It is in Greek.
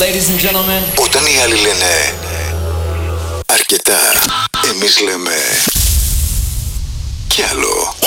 ladies and gentlemen. Όταν οι άλλοι λένε αρκετά, εμείς λέμε κι άλλο.